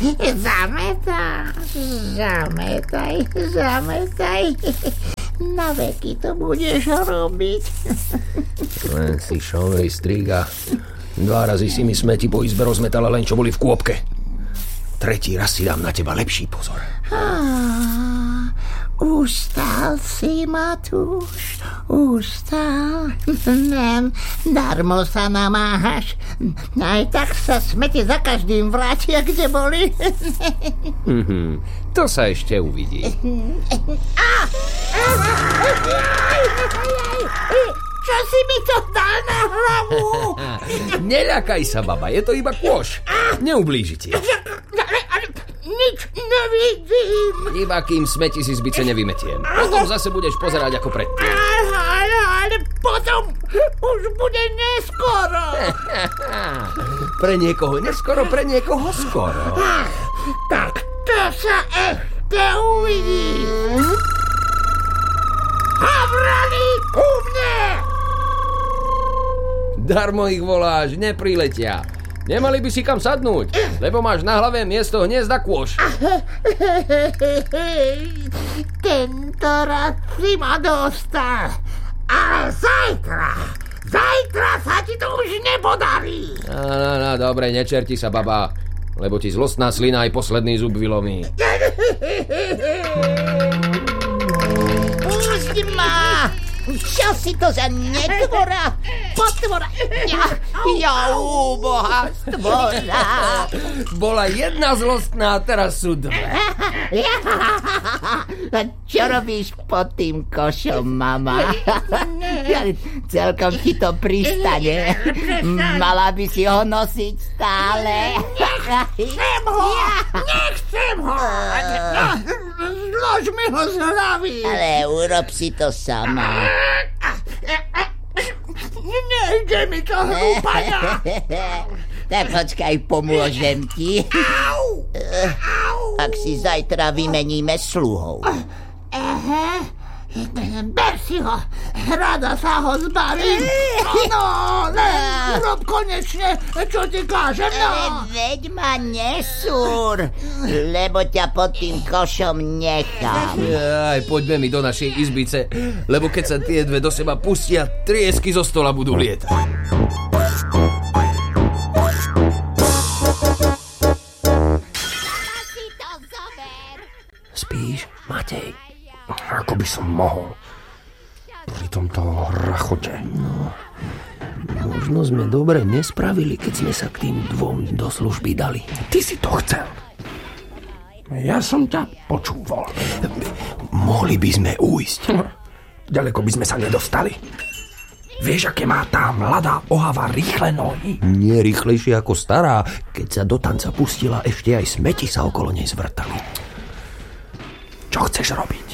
Zametaj. Na veky to budeš robiť. Len si šovej striga. 2 razy si mi smeti po izbe rozmetala, len čo boli v kôpke. 3. raz si dám na teba lepší pozor. Ustal si, Matúš, ustal. Darmo sa namáhaš. Aj tak sa smete za každým vrátia, kde boli. To sa ešte uvidí. Čo si mi to dal na hlavu? Neľakaj sa, baba, je to iba kôš. Neublíži ti. Nič nevidím. Iba kým smeti si z bice nevymetiem. Potom zase budeš pozerať ako predtým. Ale potom už bude neskoro. Pre niekoho neskoro, pre niekoho skoro. Tak to sa ešte uvidí. Havrani, ku mne! Darmo ich voláš, nepriletia. Nemali by si kam sadnúť, lebo máš na hlave miesto hniezda kôš. Tento raz si ma dostal. Ale zajtra sa ti to už nepodarí. No, dobre, nečerti sa, baba, lebo ti zlostná slina aj posledný zub vylomí. Pusť ma! Čo si to za netvora? Potvora! Ja úboha stvora! Bola jedna zlostná, teraz sú 2. Čo robíš pod tým košom, mama? Celkom ti to pristane. Mala by si ho nosiť stále. Nechcem ho! Zlož mi ho z hlavy! Ale urob si to sama. Nejde mi to, hlúpania! Tak počkaj, pomôžem ti. Ak si zajtra vymeníme sluhov. Ber si ho, rada sa ho zbavím. Urob konečne, čo ti kážem. Veď ma nesúr, lebo ťa pod tým košom nechám. Poďme mi do našej izbice, lebo keď sa tie 2 do seba pustia, triesky zo stola budú lietať. Spíš, Matej? Ako by som mohol. Pri tomto rachote. No, možno sme dobre nespravili, keď sme sa k tým 2 do služby dali. Ty si to chcel. Ja som ťa počúval. Mohli by sme ujsť. Ďaleko by sme sa nedostali. Vieš, aké má tá mladá ohava rýchle nohy? Nie rýchlejšie ako stará. Keď sa do tanca pustila, ešte aj smeti sa okolo nej zvrtali. Čo chceš robiť?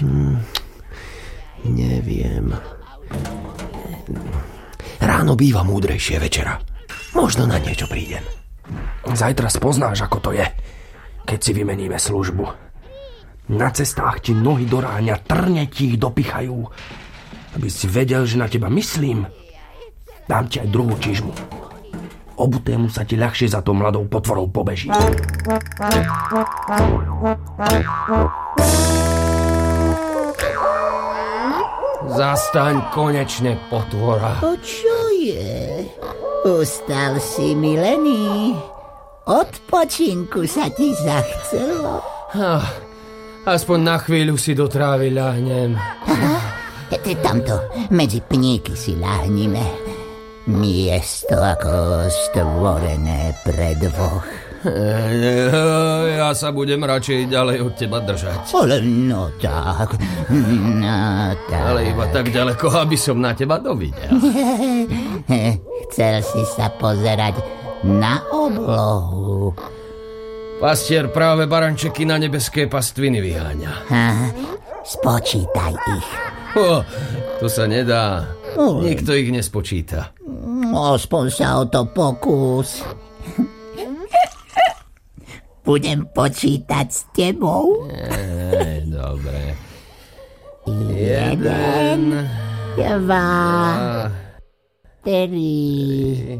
Neviem. Ráno býva múdrejšie večera. Možno na niečo prídem. Zajtra spoznáš, ako to je, keď si vymeníme službu. Na cestách ti nohy do ráňa, trne ti ich dopichajú. Aby si vedel, že na teba myslím, dám ti aj druhú čižmu. Obutému sa ti ľahšie za tou mladou potvorou pobeží. Zastaň konečne, potvora. O čo je? Ustal si, milený. Odpočinku sa ti zachcelo. Aspoň na chvíľu si do trávy ľahnem. Tamto, medzi pníky si ľahnime. Miesto ako stvorené pre 2. Ja sa budem radšej ďalej od teba držať. Ale no tak. Ale iba tak ďaleko, aby som na teba dovidel. Chcel si sa pozerať na oblohu. Pastier práve barančeky na nebeské pastviny vyháňa. Spočítaj ich. To sa nedá. Nikto ich nespočíta. Aspoň sa o to pokús. Budem počítať s tebou. Dobre. 1, 2, 3,